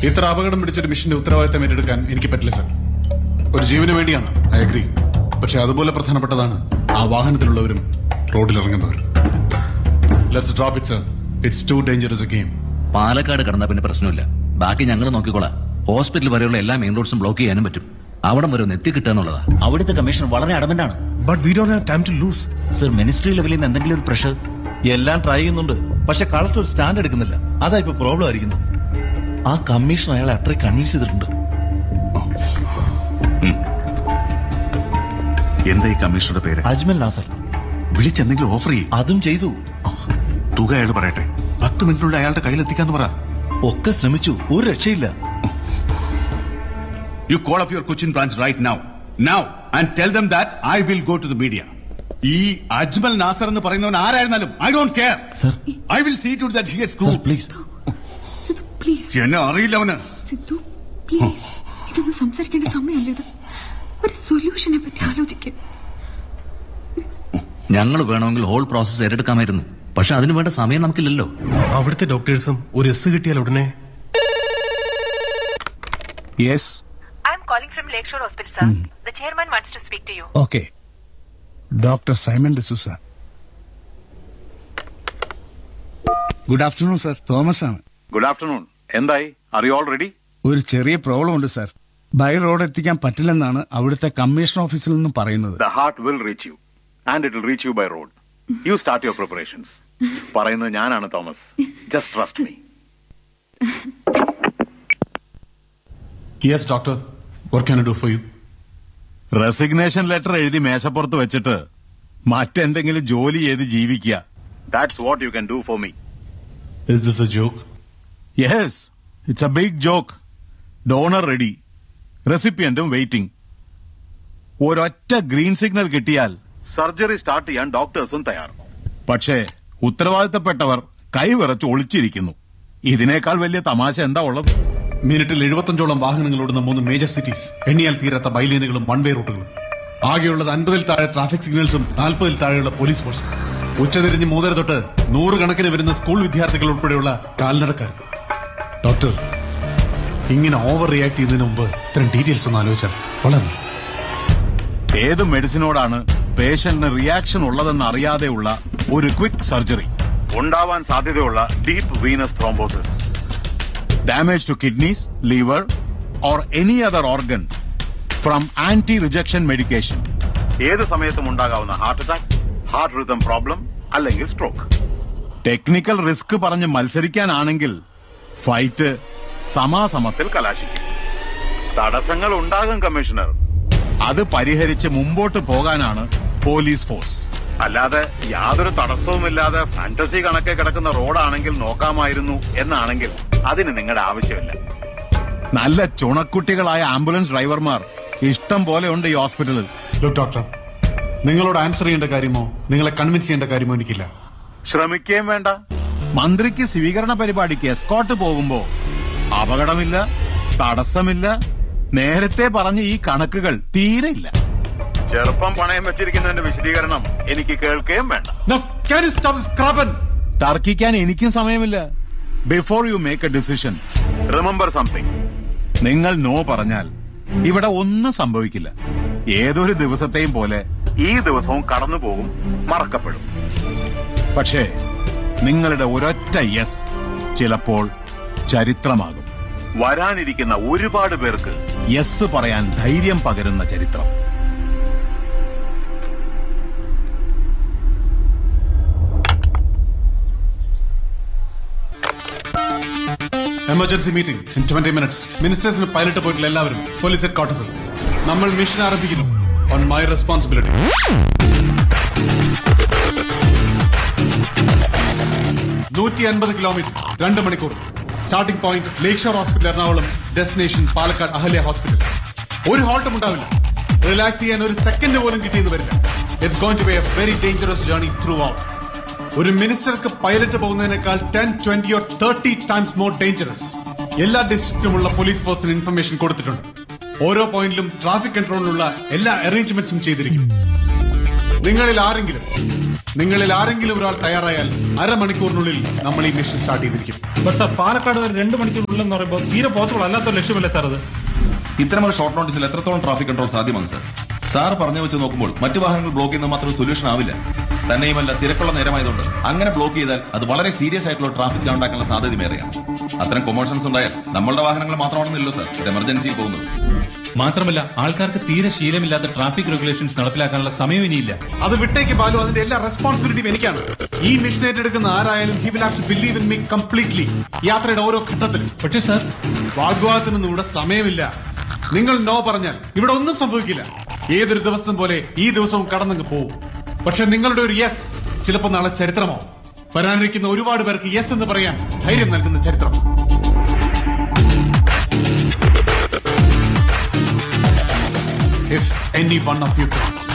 ഇത്ര അപകടം പിടിച്ചൊരു മിഷന്റെ ഉത്തരവാദിത്തം ഏറ്റെടുക്കാൻ എനിക്ക് പറ്റില്ല സർ. ഒരു ജീവന് വേണ്ടിയാണ്, ഐ അഗ്രി. പക്ഷെ അതുപോലെ പ്രധാനപ്പെട്ടതാണ് ആ വാഹനത്തിലുള്ളവരും റോഡിലിറങ്ങുന്നവരും. Let's drop it sir. It's to dangerous A game. Palakkad കടന്നാ പിന്നെ പ്രശ്നമില്ല. ബാക്കി ഞങ്ങൾ നോക്കിക്കോളാം. ഹോസ്പിറ്റൽ വരെയുള്ള എല്ലാ മെയിൻ റോഡ്സും ബ്ലോക്ക് ചെയ്യാനും പറ്റും. അവിടം വരെ ഒന്ന് എത്തിക്കിട്ടുക എന്നുള്ളതാ. അവിടുത്തെ കമ്മീഷണർ വളരെ അടമന്റാണ്. But we don't have time to lose. Sir, ministry ലെവലിൽ നിന്ന് എന്തെങ്കിലും ഒരു പ്രഷർ? എല്ലാം ട്രൈ ചെയ്യുന്നുണ്ട്, പക്ഷെ കളക്ടർ ഒരു സ്റ്റാൻഡ് എടുക്കുന്നില്ല. അതാ ഇപ്പൊ പ്രോബ്ലം ആയിരിക്കുന്നത്. ആ കമ്മീഷൻ അയാളെ അത്ര കൺവിൻസ് ചെയ്തിട്ടുണ്ട്. എന്താ ഈ കമ്മീഷണറുടെ പേര്? അജ്മൽ നാസർ. വിളിച്ചെന്തെങ്കിലും ഓഫർ ചെയ്യും. അതും ചെയ്തു. തുക അയാൾ പറയട്ടെ. 10 മിനിറ്റിനുള്ളിൽ അയാളുടെ കയ്യിലെത്തിക്കാന്ന് പറ. ഒക്കെ ശ്രമിച്ചു, ഒരു രക്ഷയില്ല. You call up your Cochin branch right now, and tell them that I will go to the media. ഈ അജ്മൽ നാസർ എന്ന് പറയുന്നവൻ ആരായിരുന്നാലും I don't care. Sir. I will see to that he gets Sir, screwed. please. എന്നെ അറിയില്ല അവന്. Sidhu, please, ഇതൊന്നും സംസാരിക്കേണ്ട സമയമല്ല ഇത്. ഒരു സൊല്യൂഷനെ പറ്റി ആലോചിക്കാൻ. ഞങ്ങൾ വേണമെങ്കിൽ ഹോൾ പ്രോസസ് ഏറ്റെടുക്കാമായിരുന്നു. പക്ഷെ അതിനു വേണ്ട സമയം നമുക്കില്ലല്ലോ. അവിടുത്തെ ഡോക്ടേഴ്സും ഒരു എസ് കിട്ടിയാൽ ഉടനെ. Yes, I'm calling from Lakeshore Hospital, sir. The chairman wants to speak to you. Okay. Doctor Simon D'Souza. Good afternoon sir. Thomas ആണ്. Good afternoon. എന്തായി? Are you all ready? ഒരു ചെറിയ പ്രോബ്ലം ഉണ്ട് സർ. ബൈ റോഡ് എത്തിക്കാൻ പറ്റില്ലെന്നാണ് അവിടുത്തെ commission ഓഫീസിൽ നിന്നും പറയുന്നത്. The heart will reach you, and it will reach you by road. You start your preparations. പറയുന്നത് ഞാനാണ് Thomas. Just trust me. Yes, doctor. What can I do for you? Resignation letter എഴുതി മേശപ്പുറത്ത് വെച്ചിട്ട് മറ്റെന്തെങ്കിലും ജോലി ചെയ്ത് ജീവിക്കുക. That's what you can do for me. Is this a joke? Yes, it's a big joke. Donor ready. റെസിപ്പിയന്റും waiting. ഒരൊറ്റ green signal കിട്ടിയാൽ surgery start ചെയ്യാൻ ഡോക്ടേഴ്സും തയ്യാർ. പക്ഷേ ഉത്തരവാദിത്തപ്പെട്ടവർ കൈവിറച്ച് ഒളിച്ചിരിക്കുന്നു. ഇതിനേക്കാൾ വലിയ തമാശ എന്താ ഉള്ളത്? മിനിറ്റിൽ 75ഓളം വാഹനങ്ങൾ ഓടുന്ന 3 മേജർ സിറ്റീസ്, എണ്ണിയാൽ തീരാത്ത ബൈലൈനുകളും വൺ വേ റൂട്ടുകളും, ആകെയുള്ളത് 50-ൽ താഴെ ട്രാഫിക് സിഗ്നൽസും 40-ൽ താഴെയുള്ള പോലീസ് ഫോഴ്സും, ഉച്ചതിരിഞ്ഞ് 3:30 തൊട്ട് 100 കണക്കിന് വരുന്ന സ്കൂൾ വിദ്യാർത്ഥികൾ ഉൾപ്പെടെയുള്ള കാൽനടക്കാർ. ഡോക്ടർ, ഇങ്ങനെ ഓവർ റിയാക്ട് ചെയ്യുന്നതിന് മുമ്പ് ഇത്തരം ഡീറ്റെയിൽസ് ഒന്ന് ആലോചിച്ചാൽ വളരെ. ഏത് മെഡിസിനോടാണ് പേഷ്യന്റിന് റിയാക്ഷൻ ഉള്ളതെന്ന് അറിയാതെയുള്ള ഒരു ക്വിക്ക് സർജറി ഉണ്ടാവാൻ സാധ്യതയുള്ള deep Venus thrombosis, damage to kidneys, liver or any other organ from anti rejection medication, ഏത് സമയത്തും ഉണ്ടാകാവുന്ന heart attack, heart rhythm problem അല്ലെങ്കിൽ സ്ട്രോക്ക്. ടെക്നിക്കൽ റിസ്ക് പറഞ്ഞ് മത്സരിക്കാനാണെങ്കിൽ ഫൈറ്റ് സമാസമത്തിൽ കലാശിക്കും. തടസ്സങ്ങൾ ഉണ്ടാകും കമ്മീഷണർ. അത് പരിഹരിച്ച് മുമ്പോട്ട് പോകാനാണ് പോലീസ് ഫോഴ്സ്. അല്ലാതെ യാതൊരു തടസ്സവുമില്ലാതെ ഫാന്റസി കണക്കെ കിടക്കുന്ന റോഡാണെങ്കിൽ നോക്കാമായിരുന്നു എന്നാണെങ്കിൽ അതിന് നിങ്ങളുടെ ആവശ്യമില്ല. നല്ല ചുണക്കുട്ടികളായ ആംബുലൻസ് ഡ്രൈവർമാർ ഇഷ്ടം പോലെ ഉണ്ട് ഈ ഹോസ്പിറ്റലിൽ. ഡോക്ടർ, നിങ്ങളോട് ആൻസർ ചെയ്യേണ്ട കാര്യമോ നിങ്ങളെ കൺവിൻസ് ചെയ്യേണ്ട കാര്യമോ എനിക്കില്ല. ശ്രമിക്കുകയും വേണ്ട. മന്ത്രിക്ക് സ്വീകരണ പരിപാടിക്ക് എസ്കോർട്ട് പോകുമ്പോ അപകടമില്ല, തടസ്സമില്ല. നേരത്തെ പറഞ്ഞ ഈ കണക്കുകൾ തീരെയില്ല. ചെറുപ്പം പണയം വെച്ചിരിക്കുന്നതിന്റെ വിശദീകരണം എനിക്ക് കേൾക്കുകയും വേണ്ട. തർക്കിക്കാൻ എനിക്കും സമയമില്ല. Before you make A decision, remember something. നിങ്ങൾ നോ പറഞ്ഞാൽ ഇവിടെ ഒന്നും സംഭവിക്കില്ല. ഏതൊരു ദിവസത്തെയും പോലെ ഈ ദിവസവും കടന്നുപോകും, മറക്കപ്പെടും. പക്ഷേ നിങ്ങളുടെ ഒരൊറ്റ യെസ് ചിലപ്പോൾ ചരിത്രമാകും. വരാനിരിക്കുന്ന ഒരുപാട് പേർക്ക് യെസ് പറയാൻ ധൈര്യം പകരുന്ന ചരിത്രം. Emergency meeting in 20 minutes. മിനിസ്റ്റേഴ്സിന് pilot പോയിട്ടുള്ള എല്ലാവരും പോലീസ് ഹെഡ് ക്വാർട്ടേഴ്സിൽ. നമ്മൾ മിഷൻ ആരംഭിക്കുന്നു. On my responsibility. 150 കിലോമീറ്റർ, 2 മണിക്കൂർ. Starting point Lakeshore hospital Ernakulam, destination Palakkad Ahalya hospital. ഒരു ഹോൾട്ടും ഉണ്ടാവില്ല. റിലാക്സ് ചെയ്യാൻ ഒരു സെക്കൻഡ് പോലും കിട്ടിയെന്ന് വരില്ല. It's going to B A very dangerous journey through out. ഒരു മിനിസ്റ്റർക്ക് pilot പോകുന്നതിനേക്കാൾ 10, 20 or 30 times more dangerous. എല്ലാ ഡിസ്ട്രിക്റ്റിലുമുള്ള പോലീസ് ഫോഴ്സിന് ഇൻഫർമേഷൻ കൊടുത്തിട്ടുണ്ട്. ഓരോ പോയിന്റിലും ട്രാഫിക് കൺട്രോളിനുള്ള എല്ലാ അറേഞ്ച്മെന്റ്സും ചെയ്തിരിക്കും. നിങ്ങളിൽ ആരെങ്കിലും നിങ്ങളിൽ ആരെങ്കിലും ഒരാൾ തയ്യാറായാൽ അരമണിക്കൂറിനുള്ളിൽ നമ്മൾ ഈ മിഷൻ സ്റ്റാർട്ട് ചെയ്തിരിക്കും. ബട്ട് സാർ പാലക്കാട് വരെ 2 മണിക്കൂറിനുള്ളിൽ എന്ന് പറയുമ്പോൾ തീരെ പോസിബിൾ അല്ലാത്തൊരു ലക്ഷ്യമല്ലേ സാർ അത്? ഇത്തരമൊരു ഷോർട്ട് നോട്ടീസിൽ എത്രത്തോളം ട്രാഫിക് കൺട്രോൾ സാധ്യമാണ് സാർ? സാർ പറഞ്ഞു വെച്ച് നോക്കുമ്പോൾ മറ്റു വാഹനങ്ങൾ ബ്ലോക്ക് ചെയ്യുന്നത് മാത്രം സൊല്യൂഷൻ ആവില്ല. തന്നെയുമല്ല, തിരക്കുള്ള നേരമായതുകൊണ്ട് അങ്ങനെ ബ്ലോക്ക് ചെയ്താൽ അത് വളരെ സീരിയസ് ആയിട്ടുള്ള ട്രാഫിക് ജാം ഉണ്ടാക്കാനുള്ള സാധ്യതമേറെയാണ്. അത്തരം കൊമേഴ്ഷ്യൽസ് ഉണ്ടായാൽ നമ്മളുടെ വാഹനങ്ങൾ മാത്രമാണെന്നില്ലല്ലോ സാർ ഇത് എമർജൻസിയിൽ പോകുന്നത്. മാത്രമല്ല, ആൾക്കാർക്ക് തീരെ ശീലമില്ലാത്ത ട്രാഫിക് റെഗുലേഷൻസ് നടപ്പിലാക്കാനുള്ള സമയം ഇനിയില്ല. അത് വിട്ടേക്ക് ബാലു, അതിന്റെ എല്ലാ റെസ്പോൺസിബിലിറ്റിയും എനിക്കാണ്. ഈ മിഷൻ ഏറ്റെടുക്കുന്ന ആരായാലും he will have to believe in me completely. യാത്രയുടെ ഓരോ ഘട്ടത്തിലും. പക്ഷേ സാർ, വാഗ്വാദത്തിനൊന്നും ഇവിടെ സമയമില്ല. നിങ്ങൾ നോ പറഞ്ഞാൽ ഇവിടെ ഒന്നും സംഭവിക്കില്ല. ഏതൊരു ദിവസം പോലെ ഈ ദിവസവും കടന്നങ്ങ് പോവും. പക്ഷെ നിങ്ങളുടെ ഒരു യെസ് ചിലപ്പോൾ നാളെ ചരിത്രമോ വരാനിരിക്കുന്ന ഒരുപാട് പേർക്ക് യെസ് എന്ന് പറയാൻ ധൈര്യം നൽകുന്ന ചരിത്രം. If any one of you